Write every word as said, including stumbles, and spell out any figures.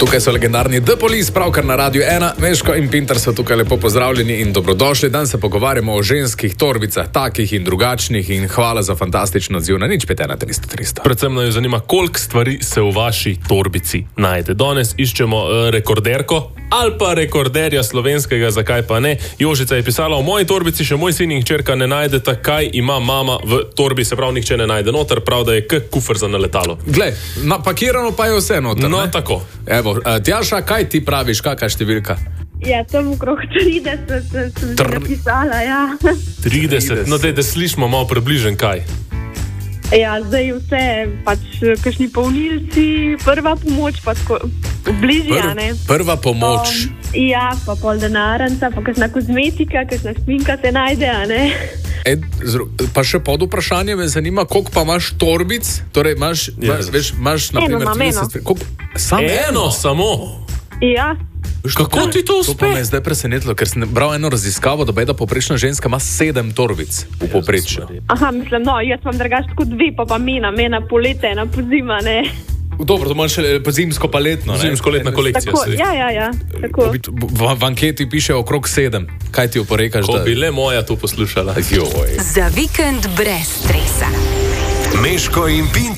Tukaj so legendarni The Police, pravkar na Radiu ena. Meško in Pintar so tukaj lepo pozdravljeni in dobrodošli. Dan se pogovarjamo o ženskih torbicah, takih in drugačnih, in hvala za fantastično odziv na nič pet ena tristo tristo. Predvsem nas zanima, koliko stvari se v vaši torbici najde. Danes iščemo uh, rekorderko ali pa rekorderja slovenskega, zakaj pa ne. Jožica je pisala, v moji torbici še moj sin in hčerka ne najdeta, kaj ima mama v torbi, se pravi, nihče ne najde noter, prav da je k kufr za naletalo. Glej, napakirano pa je vse noter. No, ne? tako. Evo, Tjaša, kaj ti praviš, kakšna številka? Ja, tam okrog trideset sem Tr- napisala, ja. trideset. No, dej, da slišimo malo približen kaj. Ja, zdaj vse, pač kakšni polnilci, prva pomoč, pa tako bližje, Prv, ne. prva pomoč. Um, ja, pa pol denarnica, pa kakšna kozmetika, kakšna šminka se najde, a ne. E, zro, pa še pod vprašanje me zanima, koliko pa imaš torbic? Torej, imaš, Ja, imaš, veš, imaš na eno primer imam, eno. trideset. Koliko? Samo Eno, samo. Ja, Kako ti to To pa me uspe? je zdaj presenetilo, ker sem bral eno raziskavo, da beda poprečna ženska ima sedem torbic v povprečju. aha, mislim, no, jaz imam drugače tako dve, pa pa mena, mena polete, ena pozima, ne. Dobro, to imaš še zimsko paletno. Zimsko-letna kolekcija. Tako, se- ja, ja, ja, tako. V, v, v anketi piše okrog sedem. Kaj ti oporekaš? Ko bi le moja to poslušala. Joj. Za vikend brez stresa. Meško in Pintar.